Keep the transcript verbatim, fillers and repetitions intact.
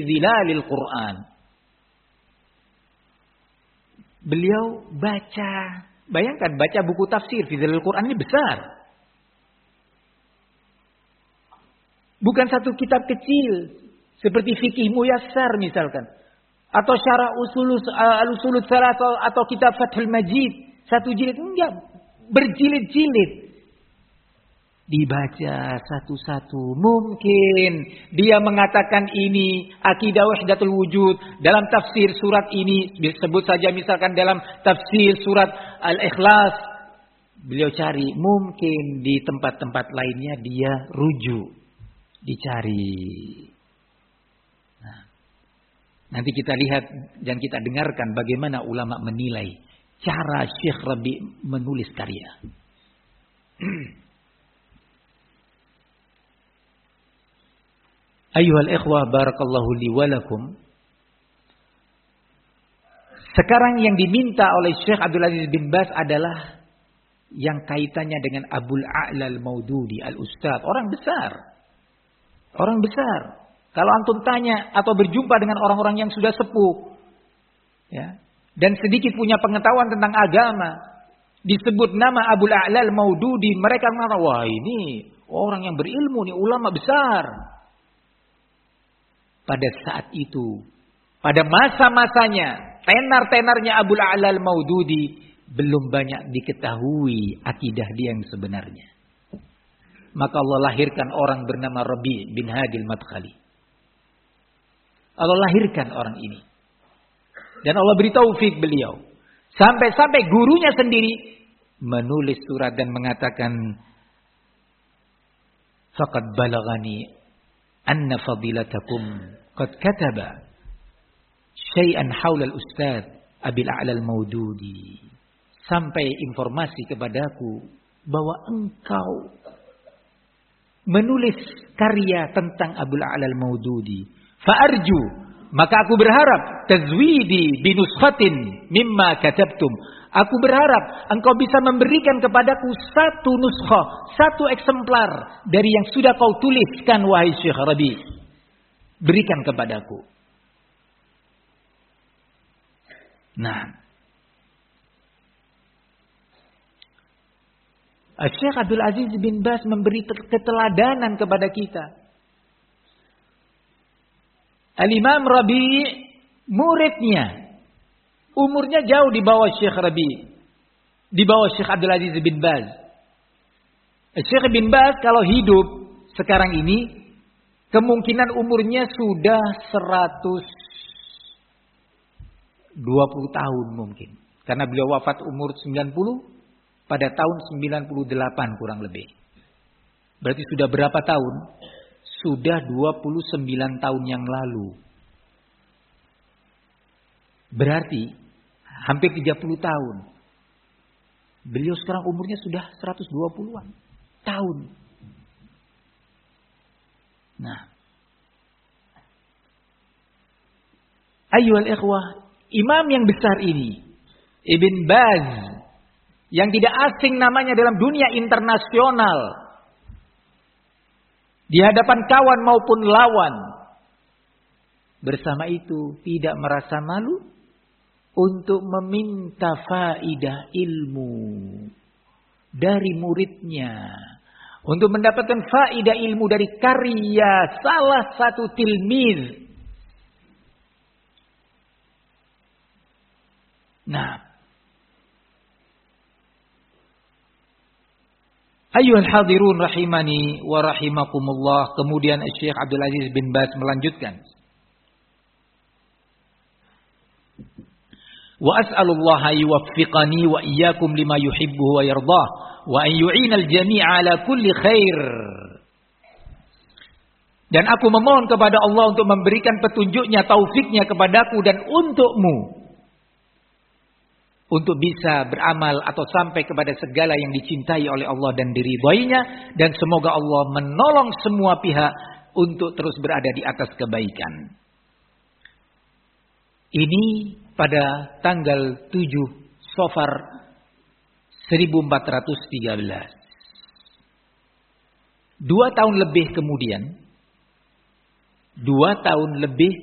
zilalil Quran. Beliau baca, bayangkan baca buku tafsir fi zilalil Quran ini besar. Bukan satu kitab kecil seperti fikih muyassar misalkan, atau syarah usul al-usul tsalatsah atau kitab Fathul Majid satu jilid, enggak, berjilid-jilid. Dibaca satu-satu. Mungkin dia mengatakan ini akidah wahdatul wujud dalam tafsir surat ini, disebut saja misalkan dalam tafsir surat Al-Ikhlas. Beliau cari, mungkin di tempat-tempat lainnya dia rujuk, dicari. Nah, nanti kita lihat dan kita dengarkan bagaimana ulama menilai cara Syekh Rabi menulis karya. Ayuhal ikhwah barakallahu li walakum. Sekarang yang diminta oleh Syekh Abdul Aziz bin Baz adalah yang kaitannya dengan Abul A'la al-Maududi al-Ustadz. Orang besar. Orang besar. Kalau antum tanya atau berjumpa dengan orang-orang yang sudah sepuh, ya, dan sedikit punya pengetahuan tentang agama, disebut nama Abul A'la al-Maududi, mereka mengatakan, wah ini orang yang berilmu, nih ulama besar. Pada saat itu, pada masa-masanya, tenar-tenarnya Abul A'la al-Maududi belum banyak diketahui akidah dia yang sebenarnya. Maka Allah lahirkan orang bernama Rabi' bin Hadi al-Madkhali. Allah lahirkan orang ini. Dan Allah beri taufik beliau. Sampai-sampai gurunya sendiri menulis surat dan mengatakan, faqad balagani anna fadilatakum qad kataba syai'an haula al-ustadz Abil A'la al-Maududi. Sampai informasi kepadaku bahwa engkau menulis karya tentang Abul A'la al-Maududi. Fa'arju, maka aku berharap tazwidi binuskhatin mimma katabtum. Aku berharap engkau bisa memberikan kepadaku satu nuskhah, satu eksemplar dari yang sudah kau tuliskan wahai Syekh Rabi. Berikan kepadaku. Nah, Syekh Abdul Aziz bin Baz memberi keteladanan kepada kita. Al-Imam Rabi' muridnya, umurnya jauh di bawah Syekh Rabi', di bawah Syekh Abdul Aziz bin Baz. Syekh bin Baz kalau hidup sekarang ini, kemungkinan umurnya sudah seratus dua puluh tahun mungkin. Karena beliau wafat umur sembilan puluh pada tahun sembilan puluh delapan kurang lebih. Berarti sudah berapa tahun? Sudah dua puluh sembilan tahun yang lalu. Berarti hampir tiga puluh tahun. Beliau sekarang umurnya sudah seratus dua puluhan tahun. Nah, ayyuhal ikhwah, imam yang besar ini, Ibn Baz, yang tidak asing namanya dalam dunia internasional, di hadapan kawan maupun lawan, bersama itu tidak merasa malu untuk meminta faidah ilmu dari muridnya, untuk mendapatkan faidah ilmu dari karya salah satu tilmiz. Nah, ayyuhal hadirun rahimani wa rahimakumullah. Kemudian Syekh Abdul Aziz bin Baz melanjutkan, wa as'alullaha yuwaffiqani wa iyyakum lima yuhibbu wa yardah wa an yu'inal jami'a ala kulli khair. Dan aku memohon kepada Allah untuk memberikan petunjuknya, taufiknya kepadaku dan untukmu, untuk bisa beramal atau sampai kepada segala yang dicintai oleh Allah dan diridhoinya, dan semoga Allah menolong semua pihak untuk terus berada di atas kebaikan. Ini pada tanggal tujuh Safar seribu empat ratus tiga belas. Dua tahun lebih kemudian, dua tahun lebih